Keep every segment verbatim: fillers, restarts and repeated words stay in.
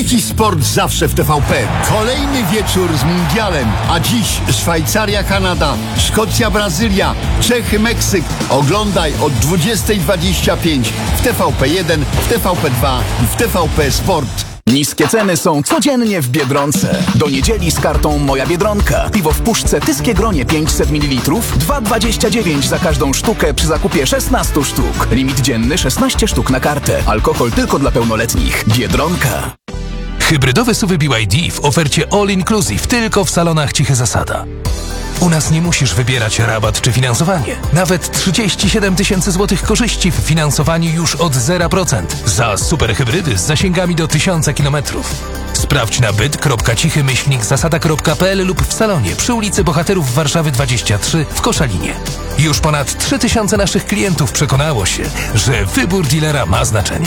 Polski sport zawsze w T V P. Kolejny wieczór z mundialem, a dziś Szwajcaria, Kanada, Szkocja, Brazylia, Czechy, Meksyk. Oglądaj od dwudziestej dwadzieścia pięć w T V P jeden, w T V P dwa i w T V P Sport. Niskie ceny są codziennie w Biedronce. Do niedzieli z kartą Moja Biedronka. Piwo w puszce Tyskie Gronie pięćset mililitrów, dwa dwadzieścia dziewięć za każdą sztukę przy zakupie szesnaście sztuk. Limit dzienny szesnaście sztuk na kartę. Alkohol tylko dla pełnoletnich. Biedronka. Hybrydowy S U V B Y D w ofercie All Inclusive tylko w salonach Cichy Zasada. U nas nie musisz wybierać rabat czy finansowanie. Nawet trzydzieści siedem tysięcy złotych korzyści w finansowaniu już od zero procent. Za super hybrydy z zasięgami do tysiąca kilometrów. Sprawdź na byt kropka cichy myślnik zasada kropka p l lub w salonie przy ulicy Bohaterów Warszawy dwadzieścia trzy w Koszalinie. Już ponad trzy tysiące naszych klientów przekonało się, że wybór dealera ma znaczenie.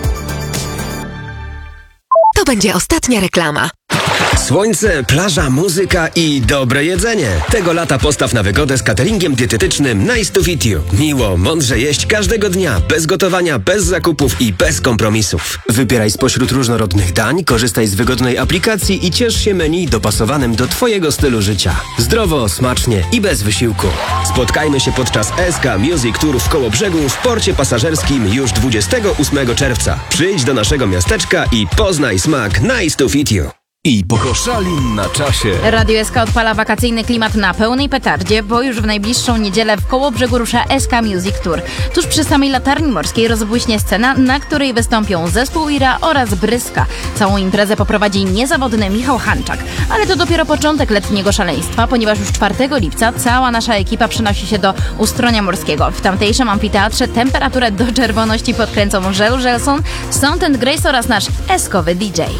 To będzie ostatnia reklama. Słońce, plaża, muzyka i dobre jedzenie. Tego lata postaw na wygodę z cateringiem dietetycznym Nice to Fit You. Miło, mądrze jeść każdego dnia, bez gotowania, bez zakupów i bez kompromisów. Wybieraj spośród różnorodnych dań, korzystaj z wygodnej aplikacji i ciesz się menu dopasowanym do Twojego stylu życia. Zdrowo, smacznie i bez wysiłku. Spotkajmy się podczas S K Music Tour w Kołobrzegu w porcie pasażerskim już dwudziestego ósmego czerwca. Przyjdź do naszego miasteczka i poznaj smak Nice to Fit You. I Koszalin na czasie. Radio S K odpala wakacyjny klimat na pełnej petardzie, bo już w najbliższą niedzielę w Kołobrzegu rusza S K Music Tour. Tuż przy samej Latarni Morskiej rozbłyśnie scena, na której wystąpią zespół Ira oraz Bryska. Całą imprezę poprowadzi niezawodny Michał Hanczak. Ale to dopiero początek letniego szaleństwa, ponieważ już czwartego lipca cała nasza ekipa przenosi się do Ustronia Morskiego. W tamtejszym amfiteatrze temperaturę do czerwoności podkręcą Żel Żelson, Sound and Grace oraz nasz eskowy D J.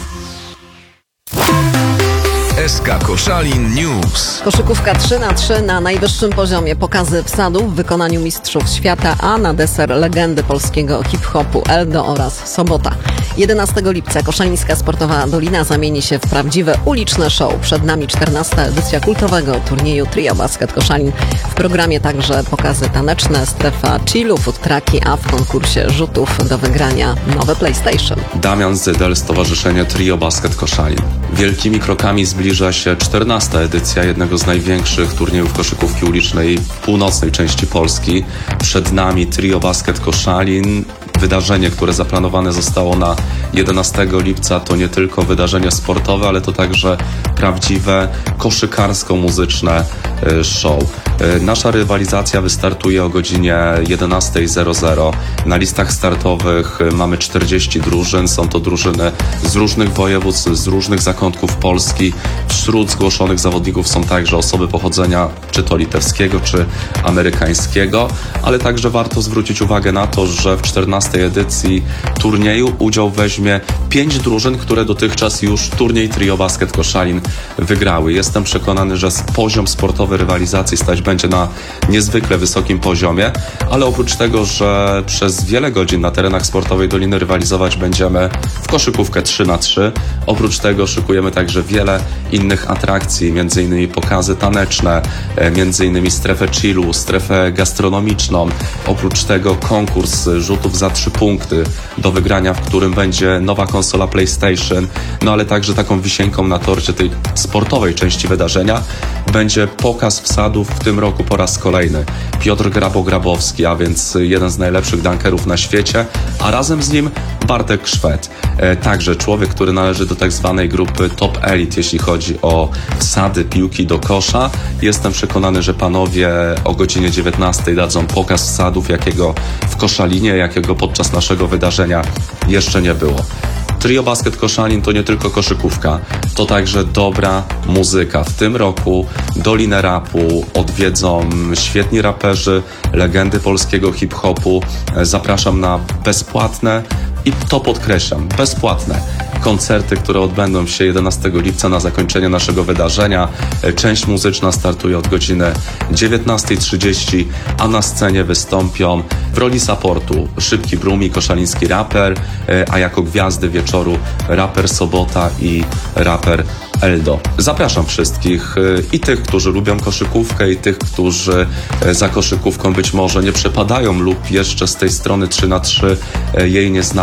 S K Koszalin News. Koszykówka trzy na trzy na najwyższym poziomie. Pokazy wsadów w wykonaniu mistrzów świata, a na deser legendy polskiego hip-hopu Eldo oraz Sobota. jedenastego lipca Koszalińska Sportowa Dolina zamieni się w prawdziwe uliczne show. Przed nami czternasta edycja kultowego turnieju Trio Basket Koszalin. W programie także pokazy taneczne, strefa chillu, food trucki, a w konkursie rzutów do wygrania nowe PlayStation. Damian Zydel, Stowarzyszenie Trio Basket Koszalin. Wielkimi krokami zbliża się czternasta edycja jednego z największych turniejów koszykówki ulicznej w północnej części Polski. Przed nami Trio Basket Koszalin. Wydarzenie, które zaplanowane zostało na jedenastego lipca, to nie tylko wydarzenie sportowe, ale to także prawdziwe koszykarsko-muzyczne show. Nasza rywalizacja wystartuje o godzinie jedenasta zero zero. Na listach startowych mamy czterdzieści drużyn. Są to drużyny z różnych województw, z różnych zakątków Polski. Wśród zgłoszonych zawodników są także osoby pochodzenia czy to litewskiego, czy amerykańskiego, ale także warto zwrócić uwagę na to, że w czternastej edycji turnieju udział weźmie pięć drużyn, które dotychczas już turniej Trio Basket Koszalin wygrały. Jestem przekonany, że poziom sportowy rywalizacji stać będzie na niezwykle wysokim poziomie, ale oprócz tego, że przez wiele godzin na terenach sportowej Doliny rywalizować będziemy w koszykówkę trzy na trzy, oprócz tego szykujemy także wiele innych atrakcji, między innymi pokazy taneczne, między innymi strefę chillu, strefę gastronomiczną, oprócz tego konkurs rzutów za trzy punkty do wygrania, w którym będzie nowa konsola PlayStation, no ale także taką wisienką na torcie tej sportowej części wydarzenia będzie pokaz wsadów w tym roku po raz kolejny. Piotr Grabo-Grabowski, a więc jeden z najlepszych dunkerów na świecie, a razem z nim Bartek Szwed. E, także człowiek, który należy do tak zwanej grupy Top Elite, jeśli chodzi o wsady piłki do kosza. Jestem przekonany, że panowie o godzinie dziewiętnastej dadzą pokaz wsadów, jakiego w Koszalinie, jakiego podczas naszego wydarzenia jeszcze nie było. Trio Basket Koszalin to nie tylko koszykówka, to także dobra muzyka. W tym roku Dolinę Rapu odwiedzą świetni raperzy, legendy polskiego hip-hopu. Zapraszam na bezpłatne i to podkreślam, bezpłatne koncerty, które odbędą się jedenastego lipca na zakończenie naszego wydarzenia. Część muzyczna startuje od godziny dziewiętnasta trzydzieści, a na scenie wystąpią w roli supportu Szybki Brumi, koszaliński raper, a jako gwiazdy wieczoru raper Sobota i raper Eldo. Zapraszam wszystkich, i tych, którzy lubią koszykówkę, i tych, którzy za koszykówką być może nie przepadają lub jeszcze z tej strony trzy na trzy jej nie znają.